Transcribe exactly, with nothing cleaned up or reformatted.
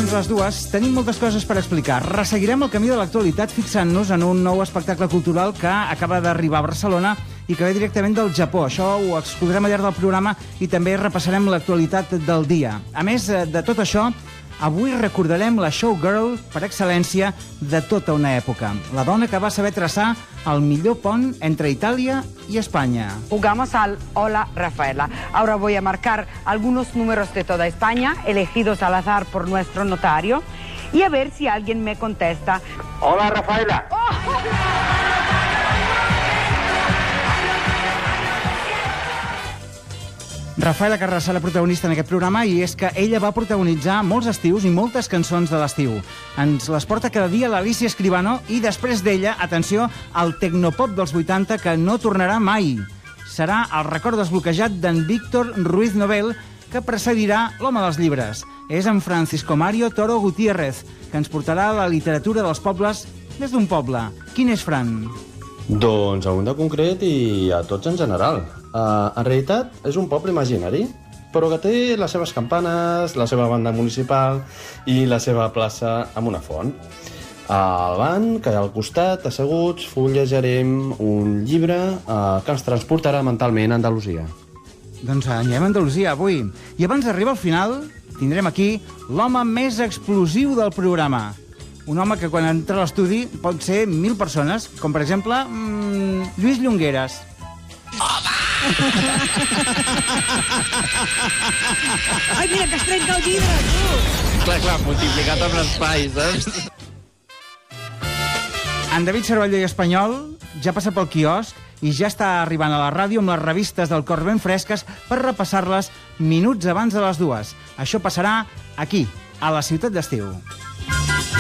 fins a les dues tenim moltes coses per explicar. Resseguirem el camí de l'actualitat fixant-nos en un nou espectacle cultural que acaba d'arribar a Barcelona i que ve directament del Japó. Això ho explicarem al llarg del programa i també repassarem l'actualitat del dia. A més de tot això, avui recordarem la showgirl per excel·lència de tota una època. La dona que va saber traçar el millor pont entre Itàlia y España. Jugamos al Hola Rafaela. Ahora voy a marcar algunos números de toda España, elegidos al azar por nuestro notario, y a ver si alguien me contesta. Hola Rafaela. ¡Oh! Rafaela Carrà, la protagonista en aquest programa, i és que ella va protagonitzar molts estius i moltes cançons de l'estiu. Ens les porta cada dia l'Alícia Escribano i després d'ella, atenció, el tecnopop dels vuitanta que no tornarà mai. Serà el record desbloquejat d'en Víctor Ruiz Nobel que precedirà l'home dels llibres. És en Francisco Mario Toro Gutiérrez, que ens portarà la literatura dels pobles des d'un poble. Quin és, Fran? Doncs a un de concret i a tots en general. Uh, en realitat és un poble imaginari, però que té les seves campanes, la seva banda municipal i la seva plaça amb una font. Al banc, que al costat, asseguts, fullejarem un llibre uh, que ens transportarà mentalment a Andalusia. Doncs anirem a Andalusia avui. I abans d'arribar al final, tindrem aquí l'home més explosiu del programa. Un home que quan entra a l'estudi pot ser mil persones, com per exemple mmm, Lluís Llongueras. Home! Ai, mira, que es trenca el llibre, tu! Clar, clar, multiplicat amb l'espai, saps? En David Cervelló i Espanyol ja passa pel quiosc i ja està arribant a la ràdio amb les revistes del cor ben fresques per repassar-les minuts abans de les dues. Això passarà aquí, a la ciutat d'estiu.